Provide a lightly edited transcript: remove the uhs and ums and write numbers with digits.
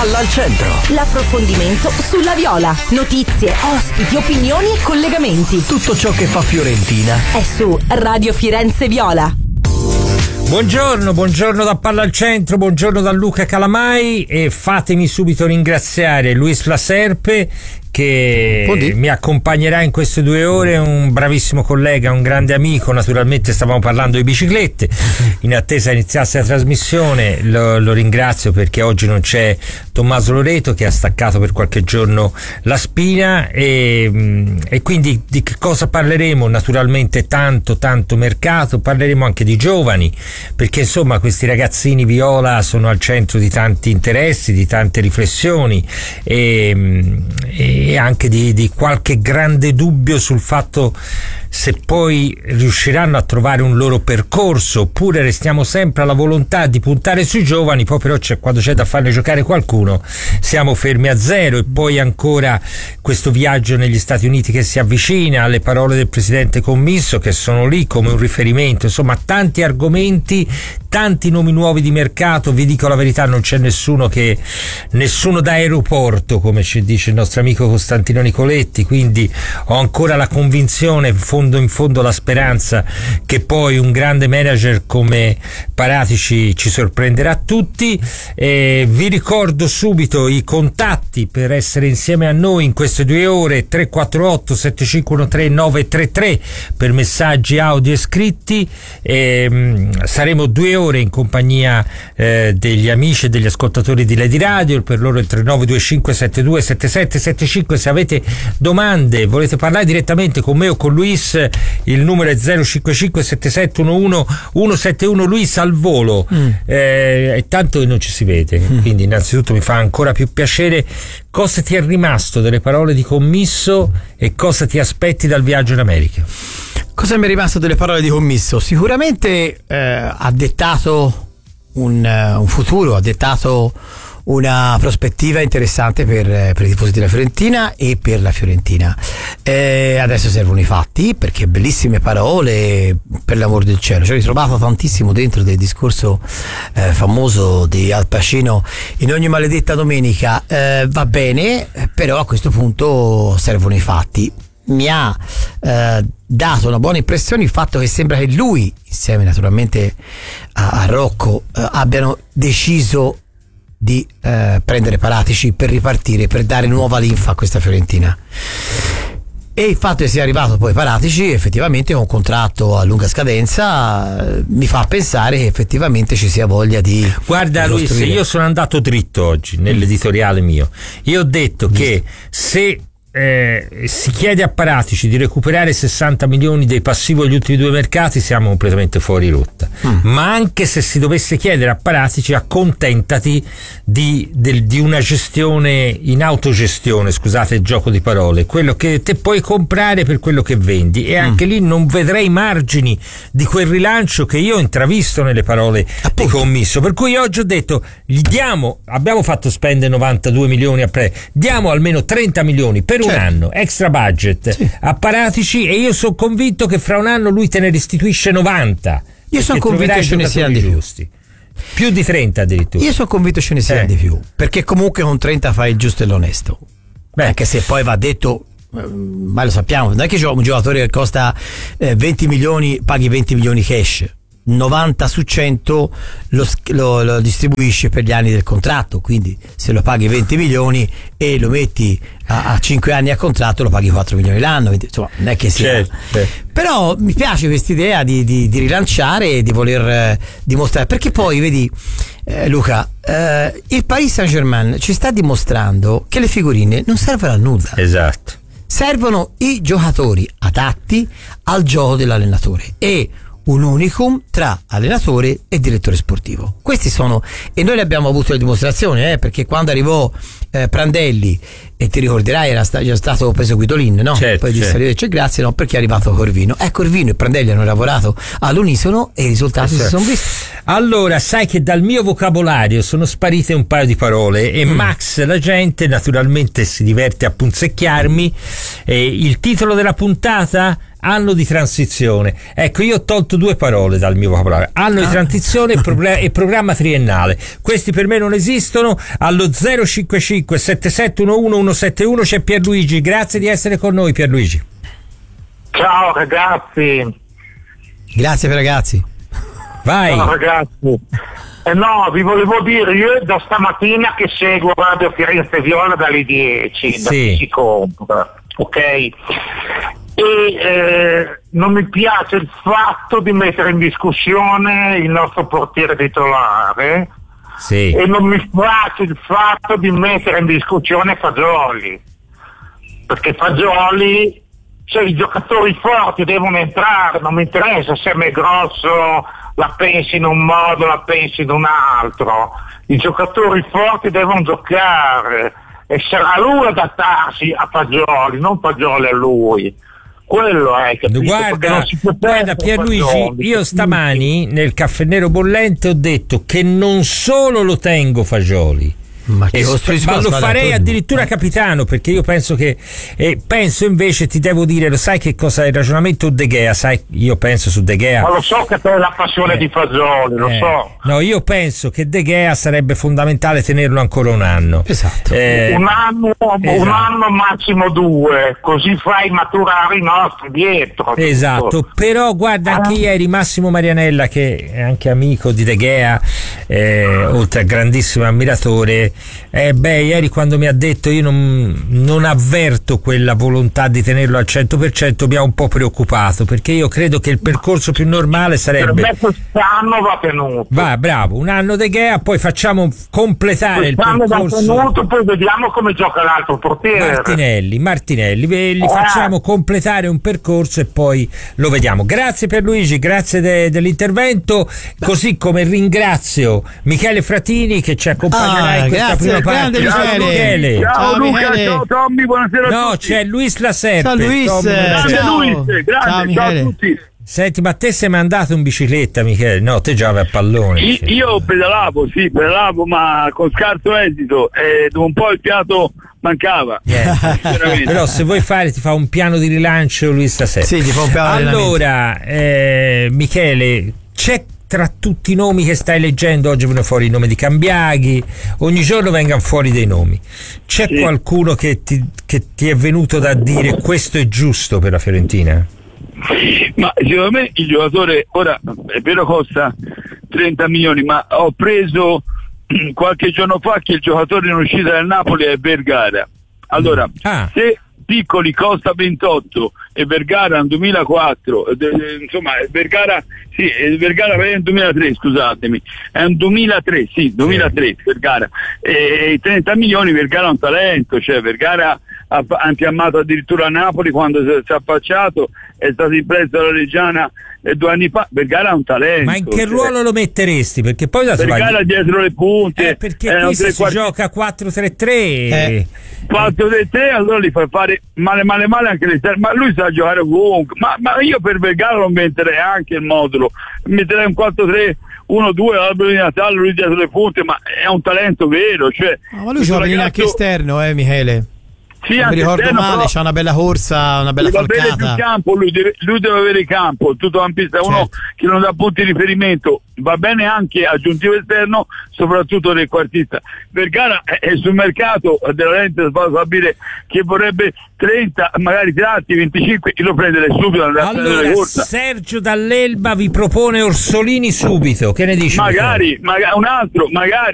Palla al centro. L'approfondimento sulla Viola. Notizie, ospiti, opinioni e collegamenti. Tutto ciò che fa Fiorentina è su Radio Firenze Viola. Buongiorno da Palla al Centro, buongiorno da Luca Calamai e fatemi subito ringraziare Luis Laserpe che mi accompagnerà in queste 2 ore, un bravissimo collega, un grande amico. Naturalmente stavamo parlando di biciclette, in attesa iniziasse la trasmissione. Lo ringrazio perché oggi non c'è Tommaso Loreto, che ha staccato per qualche giorno la spina, e quindi di che cosa parleremo? Naturalmente tanto mercato, parleremo anche di giovani, perché insomma questi ragazzini viola sono al centro di tanti interessi, di tante riflessioni e anche di qualche grande dubbio sul fatto se poi riusciranno a trovare un loro percorso, oppure restiamo sempre alla volontà di puntare sui giovani, poi però quando c'è da farne giocare qualcuno siamo fermi a zero. E poi ancora questo viaggio negli Stati Uniti che si avvicina, alle parole del presidente Commisso che sono lì come un riferimento, insomma tanti argomenti, tanti nomi nuovi di mercato. Vi dico la verità, non c'è nessuno da aeroporto, come ci dice il nostro amico Costantino Nicoletti, quindi ho ancora la convinzione, in fondo la speranza che poi un grande manager come Paratici ci sorprenderà tutti. Vi ricordo subito i contatti per essere insieme a noi in queste 2 ore: 348 7513 933 per messaggi audio e scritti. Saremo 2 ore in compagnia degli amici e degli ascoltatori di Lady Radio, per loro il 3925 72 77 75. Se avete domande, volete parlare direttamente con me o con Luis, il numero è 055 7711 171. Luis, al volo, e tanto che non ci si vede, quindi innanzitutto mi fa ancora più piacere. Cosa ti è rimasto delle parole di Commisso e cosa ti aspetti dal viaggio in America? Cosa mi è rimasto delle parole di Commisso? Sicuramente ha dettato un futuro, ha dettato una prospettiva interessante per i tifosi della Fiorentina e per la Fiorentina. Adesso servono i fatti, perché bellissime parole, per l'amor del cielo. Ci ho ritrovato tantissimo dentro del discorso famoso di Al Pacino, in ogni maledetta domenica. Va bene, però a questo punto servono i fatti. Mi ha dato una buona impressione il fatto che sembra che lui, insieme naturalmente a Rocco, abbiano deciso di prendere Paratici per ripartire, per dare nuova linfa a questa Fiorentina. E il fatto che sia arrivato poi Paratici effettivamente con un contratto a lunga scadenza mi fa pensare che effettivamente ci sia voglia di... Guarda Luis, io sono andato dritto oggi nell'editoriale mio. Io ho detto che se si chiede a Paratici di recuperare 60 milioni dei passivi agli ultimi 2 mercati, siamo completamente fuori rotta. Ma anche se si dovesse chiedere a Paratici, accontentati di una gestione in autogestione, scusate il gioco di parole, quello che te puoi comprare per quello che vendi, e anche lì non vedrei margini di quel rilancio che io ho intravisto nelle parole di Commisso. Per cui oggi ho detto, abbiamo fatto spendere 92 milioni diamo almeno 30 milioni per un anno extra budget a Paratici, e io sono convinto che fra un anno lui te ne restituisce 90. Io sono convinto che ce ne siano di più di 30 addirittura. Io sono convinto ce ne siano di più, perché comunque con 30 fai il giusto e l'onesto. Anche se poi va detto, ma lo sappiamo, non è che un giocatore che costa 20 milioni paghi 20 milioni cash. 90 su 100 lo distribuisce per gli anni del contratto, quindi se lo paghi 20 milioni e lo metti a 5 anni a contratto lo paghi 4 milioni l'anno, quindi insomma non è che sia però mi piace questa idea di rilanciare e di voler dimostrare, perché poi vedi Luca, il Paris Saint-Germain ci sta dimostrando che le figurine non servono a nulla. Esatto, servono i giocatori adatti al gioco dell'allenatore e un unicum tra allenatore e direttore sportivo. Questi sono, e noi ne abbiamo avuto la dimostrazione, perché quando arrivò Prandelli, e ti ricorderai era già stato preso Guidolin, no? Poi disse arrivederci, grazie, no, perché è arrivato Corvino. Corvino e Prandelli hanno lavorato all'unisono e i risultati si sono visti. Allora, sai che dal mio vocabolario sono sparite un paio di parole e Max, la gente, naturalmente si diverte a punzecchiarmi. Il titolo della puntata: anno di transizione. Ecco, io ho tolto 2 parole dal mio vocabolario: anno di transizione e programma triennale. Questi per me non esistono. Allo 055 7711 171 c'è Pierluigi. Grazie di essere con noi, Pierluigi. Ciao ragazzi. Grazie ragazzi. Vai. Ciao ragazzi. No, vi volevo dire, io da stamattina che seguo Radio Firenze Viola dalle 10, da chi si compra, ok? E non mi piace il fatto di mettere in discussione il nostro portiere titolare, e non mi piace il fatto di mettere in discussione Fagioli, perché Fagioli, cioè i giocatori forti devono entrare, non mi interessa se è grosso, la pensi in un modo, la pensi in un altro, i giocatori forti devono giocare e sarà lui ad adattarsi a Fagioli, non Fagioli a lui. Quello è, capito? Guarda Pierluigi, io stamani nel Caffè Nero Bollente ho detto che non solo lo tengo Fagioli, ma lo farei addirittura capitano, perché io penso che penso invece, ti devo dire, lo sai che cosa è il ragionamento De Gea, sai, io penso su De Gea, ma lo so che per la passione di Fagioli, lo so. No, io penso che De Gea sarebbe fondamentale tenerlo ancora un anno. Esatto. Un anno massimo 2, così fai maturare i nostri dietro. Esatto, però guarda, anche ieri Massimo Marianella, che è anche amico di De Gea, oltre a grandissimo ammiratore, ieri quando mi ha detto io non avverto quella volontà di tenerlo al 100%, mi ha un po' preoccupato, perché io credo che il percorso più normale sarebbe, per me quest'anno va tenuto, bravo, un anno De Gea, poi facciamo completare il percorso, va tenuto, poi vediamo come gioca l'altro portiere Martinelli, li facciamo completare un percorso e poi lo vediamo. Grazie Pierluigi, grazie dell'intervento, così come ringrazio Michele Fratini che ci accompagnerà in questa prima parte. Ciao Michele. Ciao Luca, Michele. Ciao Tommy, buonasera a tutti. C'è Luis Laserpe. Ciao Luis. Grande, ciao a tutti. Senti, ma te sei mandato in bicicletta, Michele? No, te giocavi a pallone. Io pedalavo, ma con scarso esito, e dopo un po' il fiato mancava. Però se vuoi ti fa un piano di rilancio Luis Laserpe. Sì, ti fa un piano di rilancio. Allora, Michele, c'è tra tutti i nomi che stai leggendo, oggi viene fuori il nome di Cambiaghi, ogni giorno vengono fuori dei nomi, c'è qualcuno che ti è venuto da dire questo è giusto per la Fiorentina? Ma secondo me il giocatore, ora è vero costa 30 milioni, ma ho preso qualche giorno fa che il giocatore in uscita del Napoli è Vergara. Allora, se Piccoli costa 28 e Vergara nel 2004, insomma Vergara è un 2003, scusatemi, è un 2003, 2003 Vergara, e 30 milioni Vergara è un talento, cioè Vergara ha antiamato addirittura a Napoli quando si è affacciato, è stato in prestito alla Reggiana 2 anni fa. Vergara ha un talento. Ma in che ruolo lo metteresti? Perché poi Vergara dietro le punte, perché qui se si gioca 4-3-3 4-3-3, allora li fai fare male anche l'esterno, ma lui sa giocare ovunque, ma io per Vergara non metterei anche il modulo, metterei un 4-3-1-2, l'albero di Natale, lui dietro le punte, ma è un talento vero, cioè, ma lui gioca anche esterno, Michele. Sì, mi ricordo male, c'ha una bella corsa, una bella falcata. Va bene più campo, lui deve avere campo, tutto campista, uno che non dà punti di riferimento, va bene anche aggiuntivo esterno, soprattutto trequartista. Vergara è sul mercato della lente sapere che vorrebbe 30, magari tratti 25, e lo prendere subito. Allora Sergio dall'Elba vi propone Orsolini subito, che ne dici? Magari un altro, magari